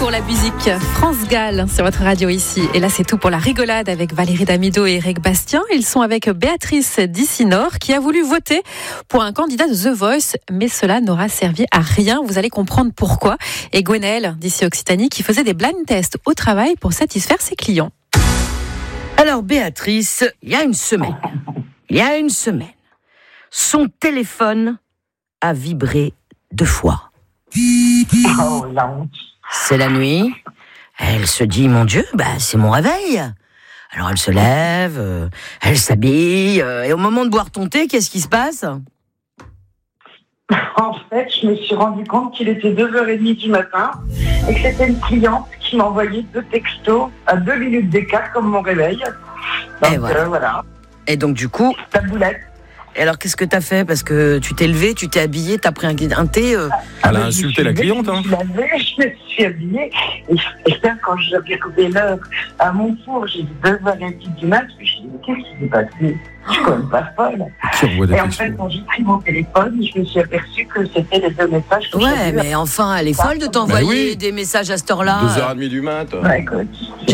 pour la musique. France Gall sur votre radio ici. Et là, c'est tout pour la rigolade avec Valérie Damido et Eric Bastien. Ils sont avec Béatrice Dissinor qui a voulu voter pour un candidat de The Voice, mais cela n'aura servi à rien. Vous allez comprendre pourquoi. Et Gwenaëlle, d'ici Occitanie, qui faisait des blind tests au travail pour satisfaire ses clients. Alors Béatrice, il y a une semaine, son téléphone a vibré 2 fois. Oh la honte. C'est la nuit. Elle se dit, mon Dieu, c'est mon réveil. Alors elle se lève, elle s'habille, et au moment de boire ton thé, qu'est-ce qui se passe ? En fait, je me suis rendu compte qu'il était 2h30 du matin et que c'était une cliente qui m'envoyait 2 textos à 2 minutes d'écart comme mon réveil. Donc, et voilà. Et donc du coup... Ta boulette. Et alors qu'est-ce que t'as fait ? Parce que tu t'es levé, tu t'es habillé, t'as pris un thé... Elle a insulté la cliente, hein. Je me suis habillée et quand j'ai regardé l'heure à mon four, j'ai dit 2h30 du mat, puis je me suis dit, qu'est-ce qui s'est passé ? Je suis quand même pas folle. Et en fait, quand j'ai pris mon téléphone, je me suis aperçue que c'était les 2 messages que ouais, mais enfin, elle est folle de t'envoyer des messages à cette heure-là. 2h30 du mat. Ouais, écoute,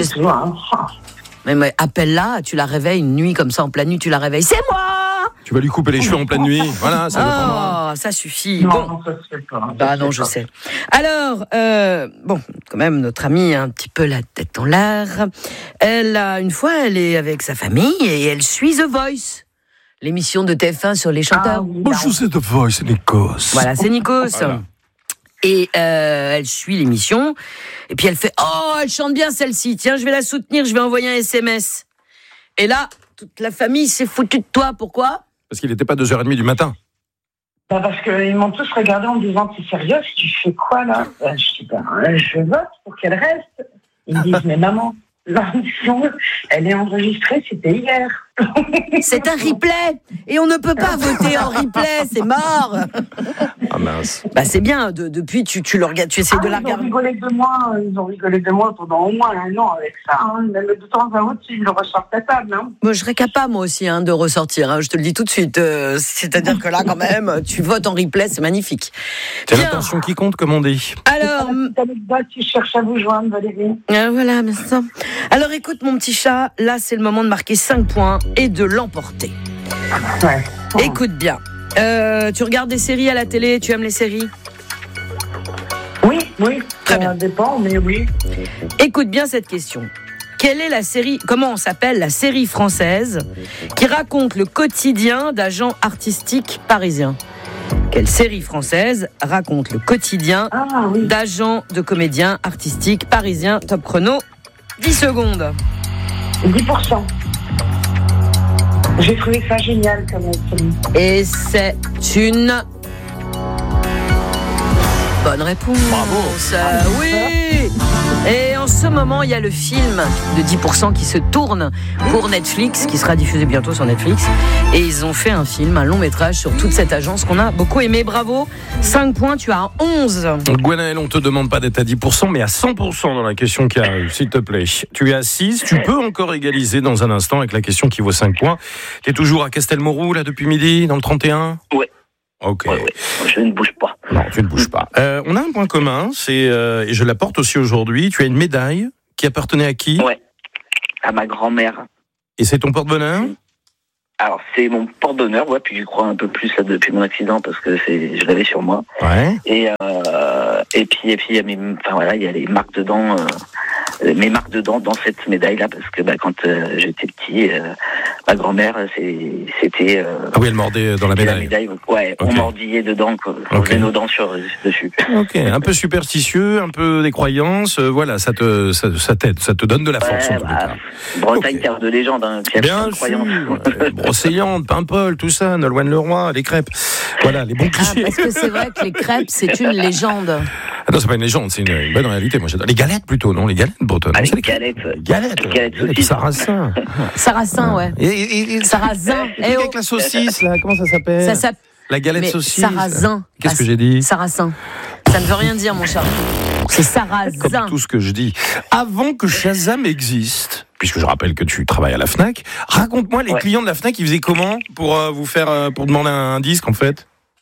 mais appelle-la, tu la réveilles une nuit comme ça, en pleine nuit, tu la réveilles. C'est moi ! Tu vas lui couper les cheveux en pleine nuit. Voilà, ça dépendra. Ça suffit. Non, ça se fait pas. Non, je sais. Alors, quand même, notre amie a un petit peu la tête en l'air. Elle est avec sa famille et elle suit The Voice, l'émission de TF1 sur les chanteurs. Bonjour, c'est The Voice, c'est Nikos. Voilà, c'est Nikos. Voilà. Et elle suit l'émission. Et puis elle fait, elle chante bien celle-ci. Tiens, je vais la soutenir, je vais envoyer un SMS. Et là, toute la famille s'est foutue de toi. Pourquoi ? Parce qu'il n'était pas 2h30 du matin. Parce qu'ils m'ont tous regardé en me disant, t'es sérieux, tu fais quoi là ? Je dis, je vote pour qu'elle reste. Ils me disent, mais maman, l'émission, elle est enregistrée, c'était hier. C'est un replay et on ne peut pas voter en replay, c'est mort. Ah mince. C'est bien, depuis tu le regardes, tu essaies de la regarder. Ils ont rigolé de moi pendant au moins 1 an avec ça. Même de temps à autre, ils le ressortent à table. Moi, je serais capable, moi aussi, de ressortir. Je te le dis tout de suite. C'est-à-dire que là, quand même, tu votes en replay, c'est magnifique. C'est l'intention qui compte, comme on dit. Alors, tu cherches à vous joindre, Valérie. Voilà, mais ça. Alors, écoute, mon petit chat, là, c'est le moment de marquer 5 points et de l'emporter. Ouais. Écoute bien. Tu regardes des séries à la télé, tu aimes les séries ? Oui, très bien. Ça dépend, mais oui. Écoute bien cette question. Quelle est la série, comment s'appelle la série française qui raconte le quotidien d'agents artistiques parisiens ? Quelle série française raconte le quotidien d'agents de comédiens artistiques parisiens ? Top chrono, 10 secondes. 10%. J'ai trouvé ça génial comme série. Et c'est une bonne réponse. Bravo. Oui. Et en ce moment, il y a le film de 10% qui se tourne pour Netflix, qui sera diffusé bientôt sur Netflix. Et ils ont fait un film, un long métrage sur toute cette agence qu'on a beaucoup aimé. Bravo. 5 points, tu as 11. Gwenaëlle, on te demande pas d'être à 10%, mais à 100% dans la question qui arrive, s'il te plaît. Tu es à 6, tu peux encore égaliser dans un instant avec la question qui vaut 5 points. Tu es toujours à Castelmourou, là, depuis midi, dans le 31 ? Ouais. Ok. Ouais. Je ne bouge pas. Non, tu ne bouges pas. On a un point commun, et je la porte aussi aujourd'hui. Tu as une médaille qui appartenait à qui ? Ouais. À ma grand-mère. Et c'est ton porte-bonheur ? Alors, c'est mon porte-bonheur, puis je crois un peu plus là, depuis mon accident, parce que je l'avais sur moi. Ouais. Et puis il y a les marques dedans, mes marques dedans dans cette médaille-là, parce que quand j'étais petit, ma grand-mère, c'était... Ah oui, elle mordait dans la médaille. Ouais, okay. On mordillait dedans, on faisait nos dents dessus. Ok, un peu superstitieux, un peu des croyances, voilà, ça t'aide, ça te donne de la force. Bretagne, terre de légende, qui a bien de croyances. Brocéliande, Paimpol, tout ça, Nolwenn Leroy, les crêpes, voilà, les bons clichés. Parce que c'est vrai que les crêpes, c'est une légende. Ah non, c'est pas une légende, c'est une bonne réalité. Moi, j'adore. Les galettes plutôt, non ? Les galettes bretonnes. Les galettes. Sarrasin. Sarrasin, ouais. Et Sarrasin. avec la saucisse, là, comment ça s'appelle ? La galette saucisse. Sarrasin. Qu'est-ce que j'ai dit ? Sarrasin. Ça ne veut rien dire, mon chat. C'est sarrasin. Comme tout ce que je dis. Avant que Shazam existe, puisque je rappelle que tu travailles à la Fnac, raconte-moi les clients de la Fnac, ils faisaient comment pour vous faire, pour demander un disque, en fait ?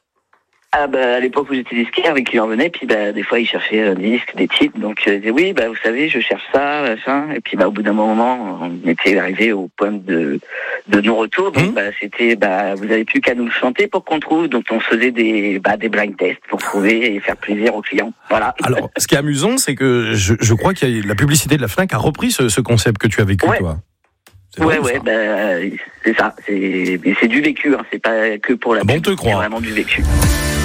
Ah à l'époque où j'étais disquaire, les clients venaient, puis des fois ils cherchaient un disque, des titres, donc ils disaient oui, vous savez, je cherche ça, machin, et puis au bout d'un moment, on était arrivé au point de non-retour, donc c'était vous avez plus qu'à nous le chanter pour qu'on trouve, donc on faisait des blind tests pour trouver et faire plaisir aux clients. Voilà. Alors, ce qui est amusant, c'est que je crois que la publicité de la Fnac a repris ce concept que tu as vécu, toi. C'est ça. C'est du vécu, hein. C'est pas que pour la pub, te crois. C'est vraiment du vécu.